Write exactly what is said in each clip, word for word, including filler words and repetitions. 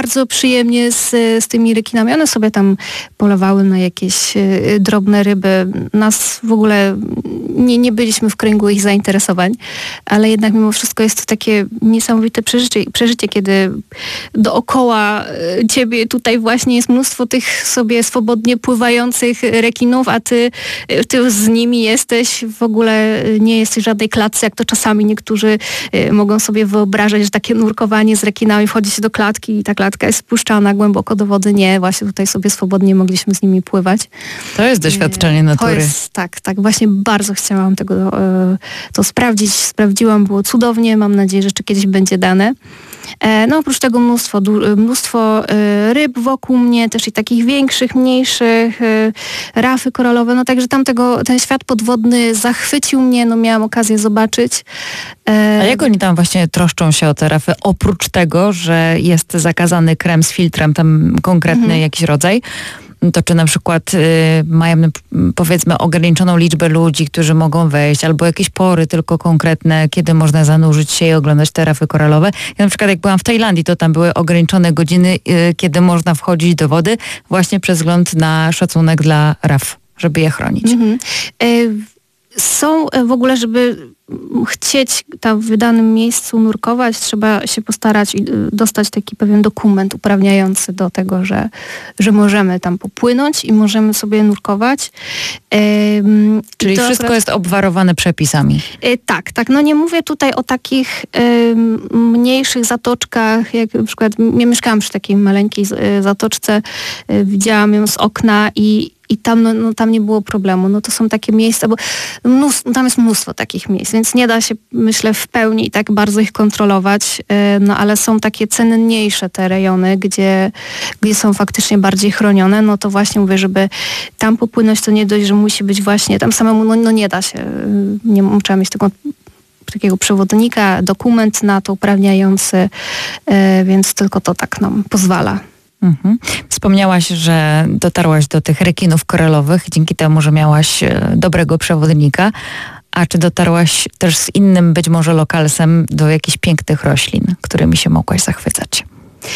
bardzo przyjemnie z, z tymi rekinami. One sobie tam polowały na jakieś y, drobne ryby. Nas w ogóle nie, nie byliśmy w kręgu ich zainteresowań, ale jednak mimo wszystko jest to takie niesamowite przeżycie, przeżycie kiedy dookoła y, ciebie tutaj właśnie jest mnóstwo tych sobie swobodnie pływających rekinów, a ty, y, ty z nimi jesteś, w ogóle nie jesteś w żadnej klatce, jak to czasami niektórzy y, mogą sobie wyobrażać, że takie nurkowanie z rekinami, wchodzi się do klatki i ta klatka jest spuszczana głęboko do wody. Nie, właśnie tutaj sobie swobodnie mogliśmy z nimi pływać. To jest doświadczenie natury. To jest, tak, tak. Właśnie bardzo chciałam tego to sprawdzić. Sprawdziłam, było cudownie. Mam nadzieję, że jeszcze kiedyś będzie dane. No oprócz tego mnóstwo, mnóstwo ryb wokół mnie, też i takich większych, mniejszych, rafy koralowe, no także tamtego, ten świat podwodny zachwycił mnie, no miałam okazję zobaczyć. A jak oni tam właśnie troszczą się o te rafy, oprócz tego, że jest zakazany krem z filtrem, tam konkretny mhm. jakiś rodzaj, to czy na przykład y, mają powiedzmy ograniczoną liczbę ludzi, którzy mogą wejść, albo jakieś pory tylko konkretne, kiedy można zanurzyć się i oglądać te rafy koralowe. Ja na przykład jak byłam w Tajlandii, to tam były ograniczone godziny, y, kiedy można wchodzić do wody, właśnie przez wzgląd na szacunek dla raf, żeby je chronić. Mhm. Y- Są w ogóle, żeby chcieć tam w danym miejscu nurkować, trzeba się postarać i dostać taki pewien dokument uprawniający do tego, że, że możemy tam popłynąć i możemy sobie nurkować. Ym, Czyli wszystko akurat jest obwarowane przepisami. Yy, tak, tak. No nie mówię tutaj o takich yy, mniejszych zatoczkach, jak na przykład ja mieszkałam przy takiej maleńkiej yy, zatoczce, yy, widziałam ją z okna i I tam, no, no, tam nie było problemu. No to są takie miejsca, bo mnóstwo, tam jest mnóstwo takich miejsc, więc nie da się, myślę, w pełni tak bardzo ich kontrolować, no ale są takie cenniejsze te rejony, gdzie, gdzie są faktycznie bardziej chronione, no to właśnie mówię, żeby tam popłynąć, to nie dość, że musi być właśnie, tam samemu, no, no nie da się, nie trzeba mieć tego takiego przewodnika, dokument na to uprawniający, więc tylko to tak nam pozwala. Mhm. Wspomniałaś, że dotarłaś do tych rekinów koralowych dzięki temu, że miałaś dobrego przewodnika. A czy dotarłaś też z innym być może lokalsem do jakichś pięknych roślin, którymi się mogłaś zachwycać?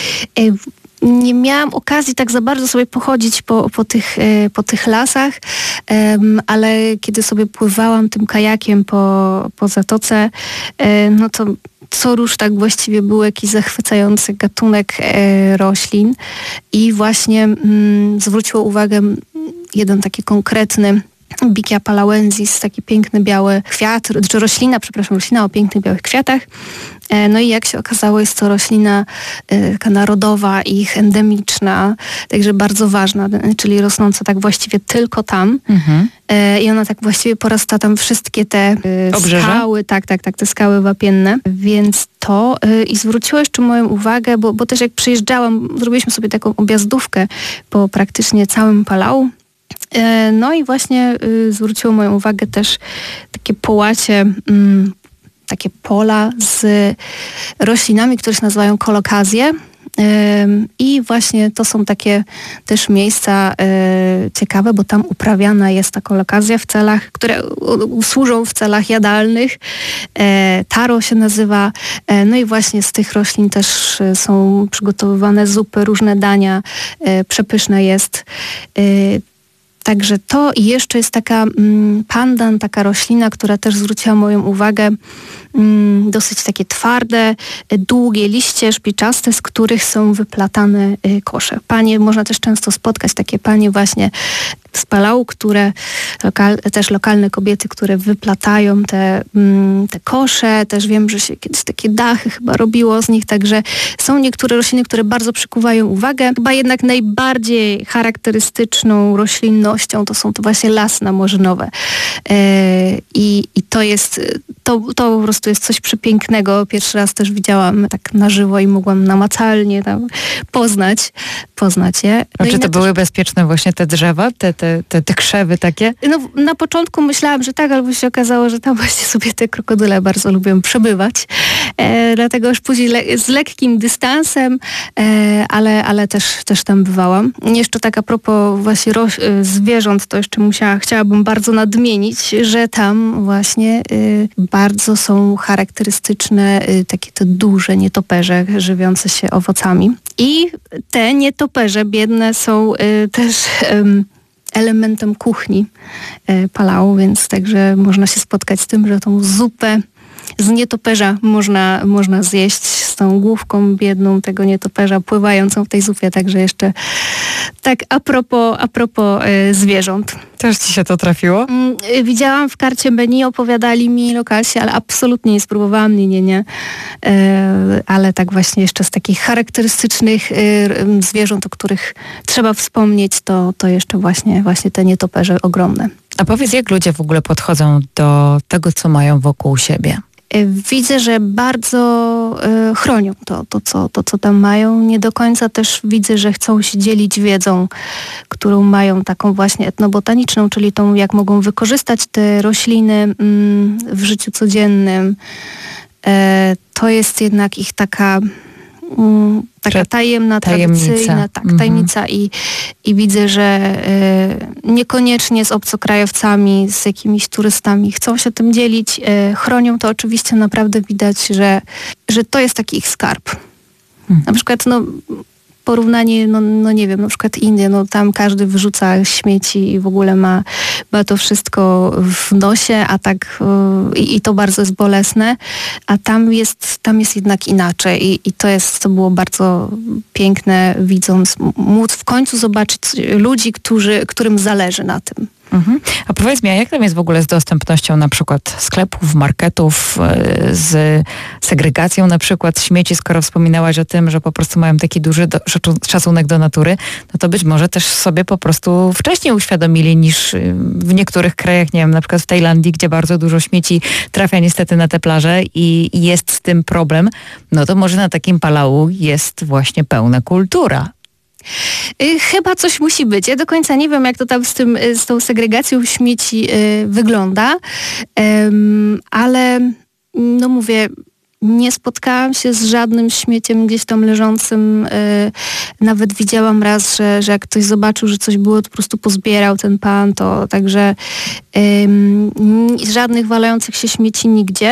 Nie miałam okazji tak za bardzo sobie pochodzić po, po, tych, po tych lasach, ale kiedy sobie pływałam tym kajakiem po, po zatoce, no to co rusz tak właściwie był jakiś zachwycający gatunek e, roślin i właśnie mm, zwróciło uwagę jeden taki konkretny Bikia palauensis, taki piękny biały kwiat, czy roślina, przepraszam, roślina o pięknych białych kwiatach. No i jak się okazało, jest to roślina taka narodowa i endemiczna, także bardzo ważna, czyli rosnąca tak właściwie tylko tam. Mhm. I ona tak właściwie porasta tam wszystkie te Obrzeże? skały, tak, tak, tak, te skały wapienne. Więc to i zwróciło jeszcze moją uwagę, bo, bo też jak przyjeżdżałam, zrobiliśmy sobie taką objazdówkę po praktycznie całym Palau. No i właśnie y, zwróciło moją uwagę też takie połacie, mm, takie pola z roślinami, które się nazywają kolokazje. I właśnie to są takie też miejsca y, ciekawe, bo tam uprawiana jest ta kolokazja w celach, które u, służą w celach jadalnych. E, taro się nazywa. E, no i właśnie z tych roślin też y, są przygotowywane zupy, różne dania. E, przepyszne jest. E, Także to i jeszcze jest taka mm, pandan, taka roślina, która też zwróciła moją uwagę. Mm, dosyć takie twarde, długie liście szpiczaste, z których są wyplatane y, kosze. Panie, można też często spotkać takie panie właśnie z Palau, które lokal, też lokalne kobiety, które wyplatają te, mm, te kosze. Też wiem, że się kiedyś takie dachy chyba robiło z nich, także są niektóre rośliny, które bardzo przykuwają uwagę. Chyba jednak najbardziej charakterystyczną roślinnością to są to właśnie lasna morzynowe. Yy, i, I to jest, to, to po prostu jest coś przepięknego. Pierwszy raz też widziałam tak na żywo i mogłam namacalnie tam poznać, poznać je. No A czy to też były bezpieczne właśnie te drzewa, te, te, te, te krzewy takie? No na początku myślałam, że tak, albo się okazało, że tam właśnie sobie te krokodyle bardzo lubią przebywać. E, dlatego już później le- z lekkim dystansem, e, ale, ale też, też tam bywałam. Jeszcze tak a propos właśnie roś- z zwierząt, to jeszcze musiała, chciałabym bardzo nadmienić, że tam właśnie y, bardzo są charakterystyczne y, takie te duże nietoperze żywiące się owocami. I te nietoperze biedne są y, też y, elementem kuchni y, Palau, więc także można się spotkać z tym, że tą zupę z nietoperza można, można zjeść z tą główką biedną tego nietoperza pływającą w tej zupie, także jeszcze tak a propos, a propos y, zwierząt. Też ci się to trafiło? Y, widziałam w karcie menu, opowiadali mi lokalsi, ale absolutnie nie spróbowałam, nie, nie, nie. Y, ale tak właśnie jeszcze z takich charakterystycznych y, y, zwierząt, o których trzeba wspomnieć, to, to jeszcze właśnie, właśnie te nietoperze ogromne. A powiedz, jak ludzie w ogóle podchodzą do tego, co mają wokół siebie? Widzę, że bardzo y, chronią to, to, co, to, co tam mają. Nie do końca też widzę, że chcą się dzielić wiedzą, którą mają taką właśnie etnobotaniczną, czyli tą, jak mogą wykorzystać te rośliny mm, w życiu codziennym. E, to jest jednak ich taka... Mm, taka tajemna, tajemnica. tradycyjna tak, mhm. tajemnica i, i widzę, że y, niekoniecznie z obcokrajowcami, z jakimiś turystami chcą się tym dzielić, y, chronią to oczywiście, naprawdę widać, że, że to jest taki ich skarb. Mhm. Na przykład no, porównanie, no, no nie wiem, na przykład Indie, no tam każdy wyrzuca śmieci i w ogóle ma, ma to wszystko w nosie, a tak yy, i to bardzo jest bolesne, a tam jest, tam jest jednak inaczej i, i to jest, to było bardzo piękne, widząc, móc w końcu zobaczyć ludzi, którzy, którym zależy na tym. Mhm. A powiedz mi, a jak tam jest w ogóle z dostępnością na przykład sklepów, marketów, z segregacją na przykład śmieci, skoro wspominałaś o tym, że po prostu mają taki duży do, szacunek do natury, no to być może też sobie po prostu wcześniej uświadomili niż w niektórych krajach, nie wiem, na przykład w Tajlandii, gdzie bardzo dużo śmieci trafia niestety na te plaże i jest z tym problem, no to może na takim Palau jest właśnie pełna kultura. Chyba coś musi być. Ja do końca nie wiem, jak to tam z, tym, z tą segregacją śmieci y, wygląda, um, ale no mówię, nie spotkałam się z żadnym śmieciem gdzieś tam leżącym. Y, nawet widziałam raz, że, że jak ktoś zobaczył, że coś było, to po prostu pozbierał ten pan, to także y, żadnych walających się śmieci nigdzie.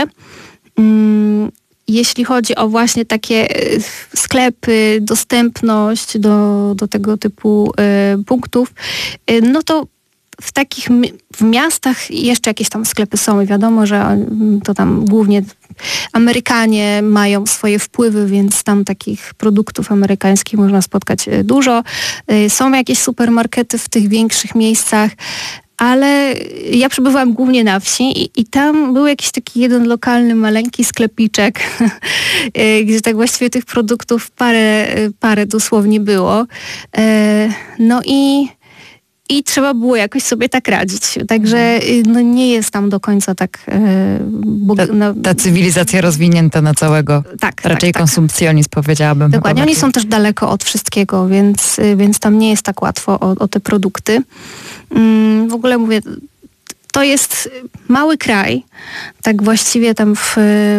Y, Jeśli chodzi o właśnie takie sklepy, dostępność do, do tego typu y, punktów, y, no to w takich w miastach jeszcze jakieś tam sklepy są i wiadomo, że to tam głównie Amerykanie mają swoje wpływy, więc tam takich produktów amerykańskich można spotkać dużo. Y, są jakieś supermarkety w tych większych miejscach, ale ja przebywałam głównie na wsi i, i tam był jakiś taki jeden lokalny, maleńki sklepiczek, gdzie tak właściwie tych produktów parę, parę dosłownie było. No i, i trzeba było jakoś sobie tak radzić. Także no, nie jest tam do końca tak... Bo, ta, no, ta cywilizacja rozwinięta na całego. Tak, raczej tak, konsumpcjonizm, tak. Powiedziałabym. Dokładnie. Oni są też daleko od wszystkiego, więc, więc tam nie jest tak łatwo o, o te produkty. W ogóle mówię, to jest mały kraj, tak właściwie tam w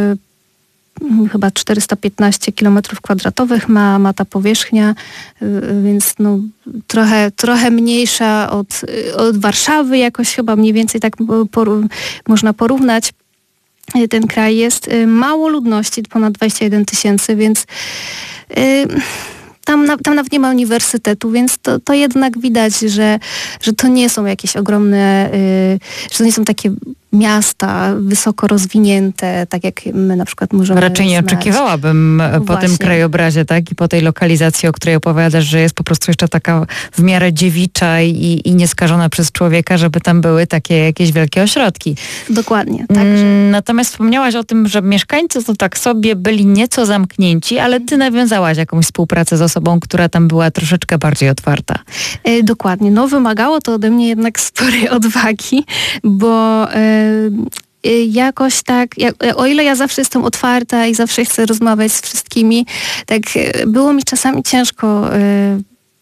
chyba czterysta piętnaście kilometrów kwadratowych ma, ma ta powierzchnia, więc no, trochę, trochę mniejsza od, od Warszawy, jakoś chyba mniej więcej tak poru- można porównać. Ten kraj jest mało ludności, ponad dwadzieścia jeden tysięcy, więc yy, Tam, na, tam nawet nie ma uniwersytetu, więc to, to jednak widać, że, że to nie są jakieś ogromne, yy, że to nie są takie miasta wysoko rozwinięte, tak jak my na przykład możemy Raczej nie znać. oczekiwałabym No po właśnie. tym krajobrazie, tak? I po tej lokalizacji, o której opowiadasz, że jest po prostu jeszcze taka w miarę dziewicza i, i nieskażona przez człowieka, żeby tam były takie jakieś wielkie ośrodki. Dokładnie. Także. Mm, natomiast wspomniałaś o tym, że mieszkańcy to tak sobie byli nieco zamknięci, ale ty nawiązałaś jakąś współpracę z osobą, która tam była troszeczkę bardziej otwarta. Yy, dokładnie. No wymagało to ode mnie jednak sporej odwagi, bo yy, jakoś tak, jak, o ile ja zawsze jestem otwarta i zawsze chcę rozmawiać z wszystkimi, tak było mi czasami ciężko y,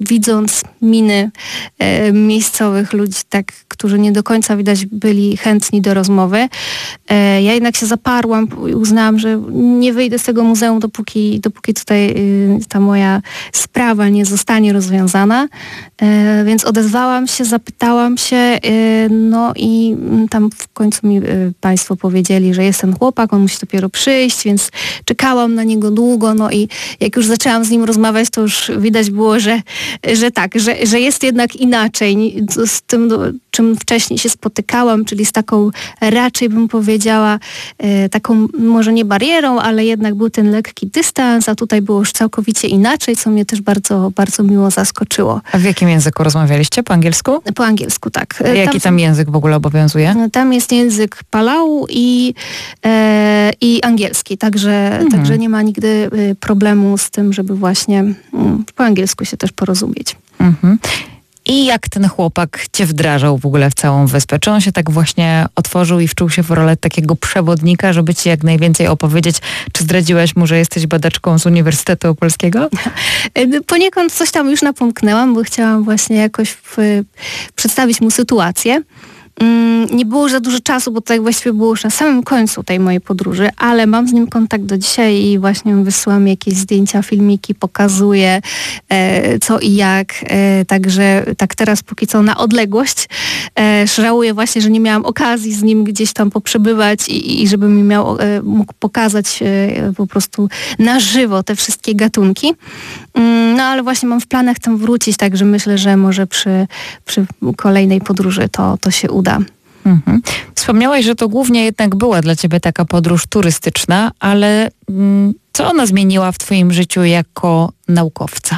widząc miny e, miejscowych ludzi, tak, którzy nie do końca widać byli chętni do rozmowy, e, ja jednak się zaparłam i uznałam, że nie wyjdę z tego muzeum, dopóki, dopóki tutaj e, ta moja sprawa nie zostanie rozwiązana. E, więc odezwałam się, zapytałam się, e, no i tam w końcu mi e, państwo powiedzieli, że jest ten chłopak, on musi dopiero przyjść, więc czekałam na niego długo, no i jak już zaczęłam z nim rozmawiać, to już widać było, że, że tak, że, że jest jednak inaczej z tym, czym wcześniej się spotykałam, czyli z taką raczej bym powiedziała e, taką może nie barierą, ale jednak był ten lekki dystans, a tutaj było już całkowicie inaczej, co mnie też bardzo, bardzo miło zaskoczyło. A w jakim języku rozmawialiście? Po angielsku? Po angielsku, tak. A jaki tam, tam język w ogóle obowiązuje? Tam jest język Palau i, e, i angielski, także, mhm. także nie ma nigdy problemu z tym, żeby właśnie mm, po angielsku się też porozumieć. Mhm. I jak ten chłopak cię wdrażał w ogóle w całą wyspę? Czy on się tak właśnie otworzył i wczuł się w rolę takiego przewodnika, żeby ci jak najwięcej opowiedzieć? Czy zdradziłaś mu, że jesteś badaczką z Uniwersytetu Opolskiego? Poniekąd coś tam już napomknęłam, bo chciałam właśnie jakoś w, przedstawić mu sytuację. Nie było za dużo czasu, bo tak właściwie było już na samym końcu tej mojej podróży, ale mam z nim kontakt do dzisiaj i właśnie wysyła mi jakieś zdjęcia, filmiki, pokazuje e, co i jak. E, także tak teraz póki co na odległość. E, żałuję właśnie, że nie miałam okazji z nim gdzieś tam poprzebywać i, i żeby mi miał, e, mógł pokazać e, po prostu na żywo te wszystkie gatunki. Mm, no ale właśnie mam w planach tam wrócić, także myślę, że może przy, przy kolejnej podróży to, to się uda. Mhm. Wspomniałaś, że to głównie jednak była dla ciebie taka podróż turystyczna, ale mm, co ona zmieniła w twoim życiu jako naukowca?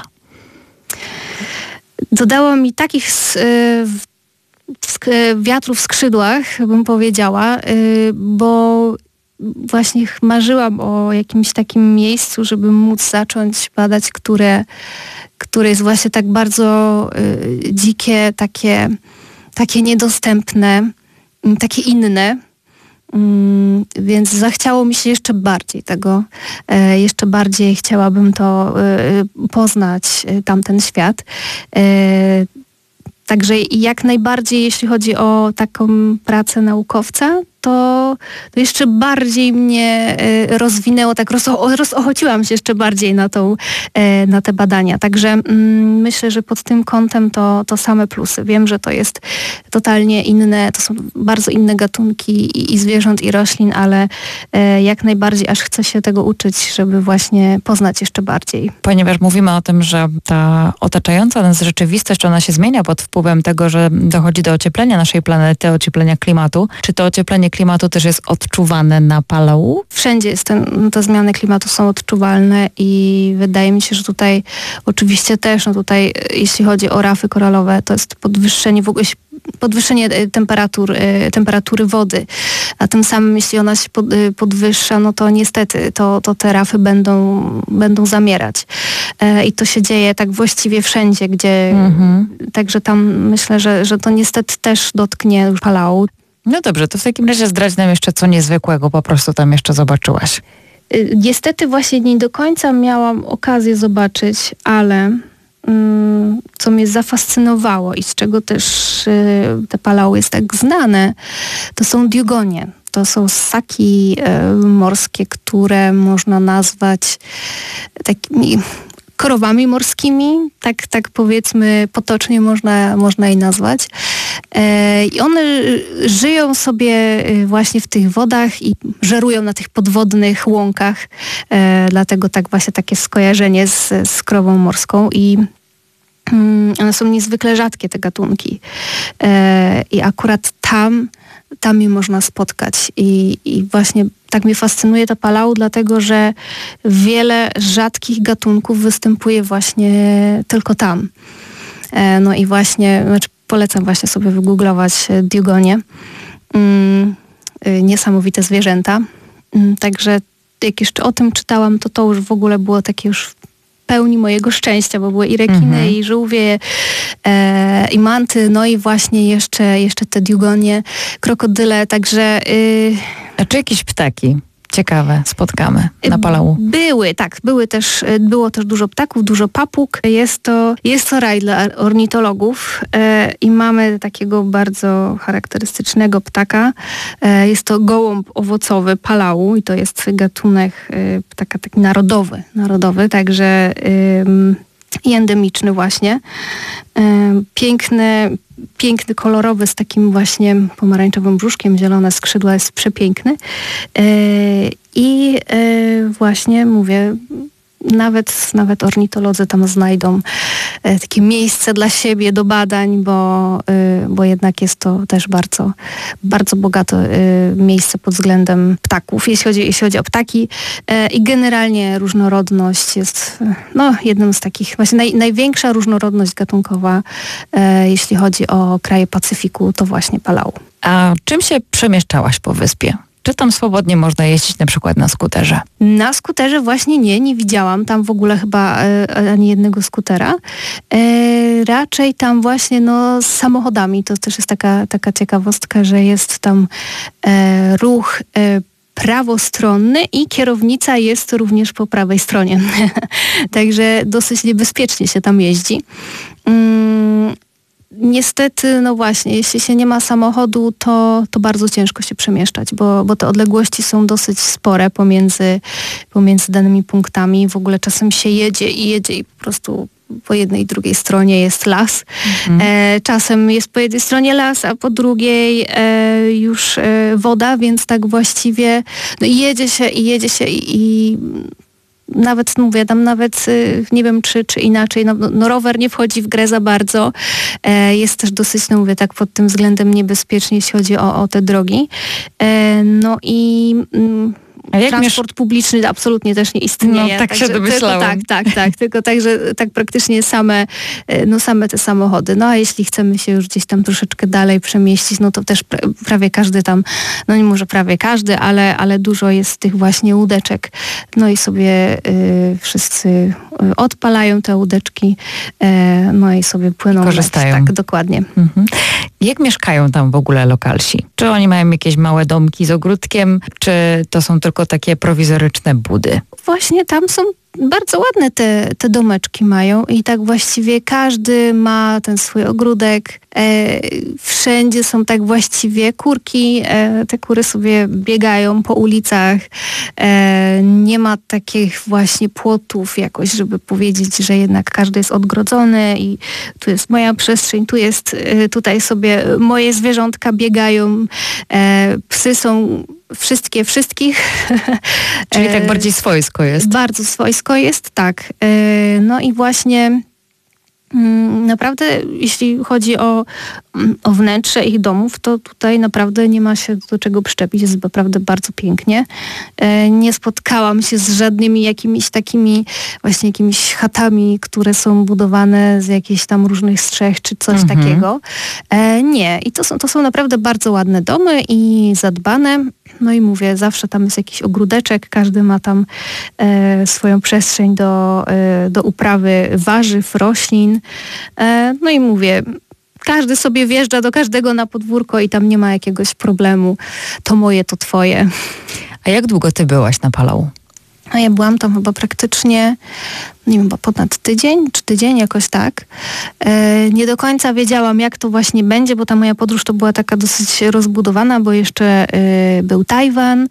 Dodała mi takich s, y, sk, wiatrów w skrzydłach, bym powiedziała, y, bo właśnie marzyłam o jakimś takim miejscu, żeby móc zacząć badać, które, które jest właśnie tak bardzo y, dzikie, takie takie niedostępne, takie inne, więc zachciało mi się jeszcze bardziej tego, jeszcze bardziej chciałabym to poznać, tamten świat. Także jak najbardziej, jeśli chodzi o taką pracę naukowca, to, to jeszcze bardziej mnie rozwinęło, tak rozo, rozochociłam się jeszcze bardziej na, tą, na te badania. Także mm, myślę, że pod tym kątem to, to same plusy. Wiem, że to jest totalnie inne, to są bardzo inne gatunki i, i zwierząt, i roślin, ale e, jak najbardziej aż chcę się tego uczyć, żeby właśnie poznać jeszcze bardziej. Ponieważ mówimy o tym, że ta otaczająca nas rzeczywistość, ona się zmienia pod wpływem tego, że dochodzi do ocieplenia naszej planety, ocieplenia klimatu. Czy to ocieplenie klimatu też jest odczuwane na Palau? Wszędzie jest ten, te zmiany klimatu są odczuwalne i wydaje mi się, że tutaj oczywiście też, no tutaj jeśli chodzi o rafy koralowe, to jest podwyższenie w ogóle podwyższenie temperatur, temperatury wody, a tym samym jeśli ona się podwyższa, no to niestety to, to te rafy będą, będą zamierać. I to się dzieje tak właściwie wszędzie, gdzie mhm. Także tam myślę, że, że to niestety też dotknie już Palau. No dobrze, to w takim razie zdradź nam jeszcze co niezwykłego po prostu tam jeszcze zobaczyłaś. Niestety właśnie nie do końca miałam okazję zobaczyć, ale mm, co mnie zafascynowało i z czego też y, te Palau jest tak znane, to są dugonie. To są ssaki y, morskie, które można nazwać takimi korowami morskimi, tak, tak powiedzmy potocznie można, można je nazwać. E, I one żyją sobie właśnie w tych wodach i żerują na tych podwodnych łąkach. E, dlatego tak właśnie takie skojarzenie z, z krową morską i mm, one są niezwykle rzadkie, te gatunki. E, I akurat tam tam je można spotkać i, i właśnie tak mnie fascynuje ta Palau, dlatego że wiele rzadkich gatunków występuje właśnie tylko tam. E, no i właśnie, znaczy polecam właśnie sobie wygooglować dugonie. Mm, y, niesamowite zwierzęta. Mm, także jak jeszcze o tym czytałam, to to już w ogóle było takie już pełni mojego szczęścia, bo były i rekiny, mhm. i żółwie, e, i manty, no i właśnie jeszcze, jeszcze te dugonie, krokodyle, także... Y... A czy jakieś ptaki? ciekawe spotkamy na Palau? Były, tak. Były też, było też dużo ptaków, dużo papug. Jest to, jest to raj dla ornitologów e, i mamy takiego bardzo charakterystycznego ptaka. E, jest to gołąb owocowy Palau i to jest gatunek e, ptaka taki narodowy, narodowy, także e, i endemiczny właśnie. E, piękny, piękny, kolorowy, z takim właśnie pomarańczowym brzuszkiem, zielone skrzydła, jest przepiękny. E, I e, właśnie mówię, Nawet, nawet ornitolodzy tam znajdą e, takie miejsce dla siebie do badań, bo, y, bo jednak jest to też bardzo, bardzo bogate y, miejsce pod względem ptaków, jeśli chodzi, jeśli chodzi o ptaki. E, I generalnie różnorodność jest no, jednym z takich, właśnie naj, największa różnorodność gatunkowa, e, jeśli chodzi o kraje Pacyfiku, to właśnie Palau. A czym się przemieszczałaś po wyspie? Czy tam swobodnie można jeździć na przykład na skuterze? Na skuterze właśnie nie, nie widziałam tam w ogóle chyba e, ani jednego skutera. E, raczej tam właśnie no, z samochodami, to też jest taka, taka ciekawostka, że jest tam e, ruch e, prawostronny i kierownica jest również po prawej stronie. Także dosyć niebezpiecznie się tam jeździ. Mm, Niestety, no właśnie, jeśli się nie ma samochodu, to, to bardzo ciężko się przemieszczać, bo, bo te odległości są dosyć spore pomiędzy, pomiędzy danymi punktami. W ogóle czasem się jedzie i jedzie i po prostu po jednej i drugiej stronie jest las. Mhm. E, czasem jest po jednej stronie las, a po drugiej e, już e, woda, więc tak właściwie no, jedzie się i jedzie się i, i nawet mówię, tam nawet nie wiem czy, czy inaczej, no, no rower nie wchodzi w grę za bardzo. E, jest też dosyć, no mówię, tak pod tym względem niebezpiecznie, jeśli chodzi o, o te drogi. E, no i mm, A jak transport miesz... publiczny absolutnie też nie istnieje. No tak się domyślałam. Tak, tak, tak. Tylko także tak praktycznie same, no same te samochody. No a jeśli chcemy się już gdzieś tam troszeczkę dalej przemieścić, no to też pra- prawie każdy tam, no nie może prawie każdy, ale, ale dużo jest tych właśnie łódeczek. No i sobie y, wszyscy odpalają te łódeczki, y, no i sobie płyną. Korzystają. Tak, dokładnie. Mhm. Jak mieszkają tam w ogóle lokalsi? Czy oni mają jakieś małe domki z ogródkiem, czy to są tylko takie prowizoryczne budy? Właśnie tam są bardzo ładne te, te domeczki mają i tak właściwie każdy ma ten swój ogródek. E, wszędzie są tak właściwie kurki. E, te kury sobie biegają po ulicach. E, nie ma takich właśnie płotów jakoś, żeby powiedzieć, że jednak każdy jest odgrodzony i tu jest moja przestrzeń, tu jest, e, tutaj sobie moje zwierzątka biegają. E, psy są wszystkie, wszystkich. Czyli tak bardziej swojsko jest. Bardzo swojsko jest, tak. No i właśnie naprawdę, jeśli chodzi o, o wnętrze ich domów, to tutaj naprawdę nie ma się do czego przyczepić. Jest naprawdę bardzo pięknie. Nie spotkałam się z żadnymi jakimiś takimi właśnie jakimiś chatami, które są budowane z jakichś tam różnych strzech czy coś mhm. takiego. Nie. I to są, to są naprawdę bardzo ładne domy i zadbane. No i mówię, zawsze tam jest jakiś ogródeczek, każdy ma tam e, swoją przestrzeń do, e, do uprawy warzyw, roślin. E, no i mówię, każdy sobie wjeżdża do każdego na podwórko i tam nie ma jakiegoś problemu. To moje, to twoje. A jak długo ty byłaś na Palau? A ja byłam tam chyba praktycznie, nie wiem, ponad tydzień, czy tydzień, jakoś tak. E, nie do końca wiedziałam, jak to właśnie będzie, bo ta moja podróż to była taka dosyć rozbudowana, bo jeszcze e, był Tajwan.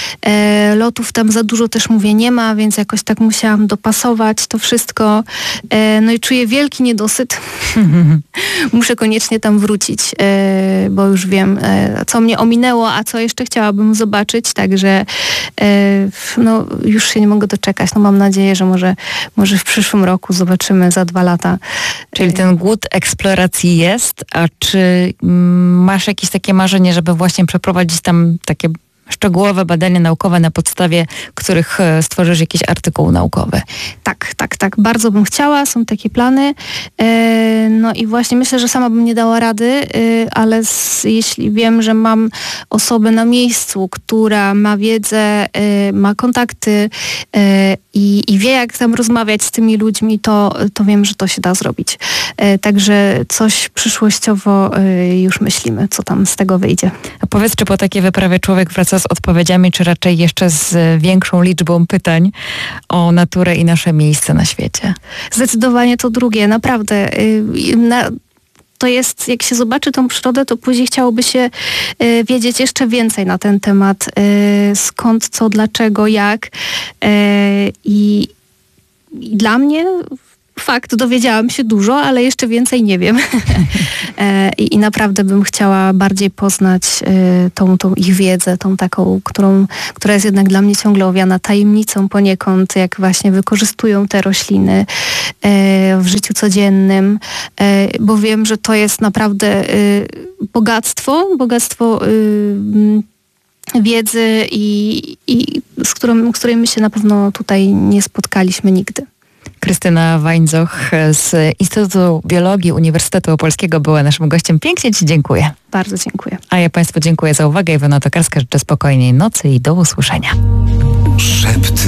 E, lotów tam za dużo też, mówię, nie ma, więc jakoś tak musiałam dopasować to wszystko. E, no i czuję wielki niedosyt. Muszę koniecznie tam wrócić, e, bo już wiem, e, co mnie ominęło, a co jeszcze chciałabym zobaczyć, także e, no, już się nie mogę doczekać. No mam nadzieję, że może Może w przyszłym roku zobaczymy, za dwa lata. Czyli ten głód eksploracji jest, a czy masz jakieś takie marzenie, żeby właśnie przeprowadzić tam takie szczegółowe badania naukowe, na podstawie których stworzysz jakiś artykuł naukowy? Tak, tak, tak. Bardzo bym chciała, są takie plany. No i właśnie myślę, że sama bym nie dała rady, ale z, jeśli wiem, że mam osobę na miejscu, która ma wiedzę, ma kontakty i, i wie, jak tam rozmawiać z tymi ludźmi, to, to wiem, że to się da zrobić. Także coś przyszłościowo już myślimy, co tam z tego wyjdzie. A powiedz, czy po takiej wyprawie człowiek wraca co z odpowiedziami, czy raczej jeszcze z większą liczbą pytań o naturę i nasze miejsce na świecie? Zdecydowanie to drugie, naprawdę. Na, to jest, jak się zobaczy tą przyrodę, to później chciałoby się y, wiedzieć jeszcze więcej na ten temat. Y, skąd, co, dlaczego, jak. Y, i, I dla mnie fakt, dowiedziałam się dużo, ale jeszcze więcej nie wiem. I, I naprawdę bym chciała bardziej poznać y, tą, tą ich wiedzę, tą taką, którą, która jest jednak dla mnie ciągle owiana tajemnicą poniekąd, jak właśnie wykorzystują te rośliny y, w życiu codziennym, y, bo wiem, że to jest naprawdę y, bogactwo, bogactwo y, wiedzy i, i z, którą, z której my się na pewno tutaj nie spotkaliśmy nigdy. Krystyna Wańdzoch z Instytutu Biologii Uniwersytetu Opolskiego była naszym gościem. Pięknie Ci dziękuję. Bardzo dziękuję. A ja Państwu dziękuję za uwagę. Iwona Tokarska, życzę spokojnej nocy i do usłyszenia. Szept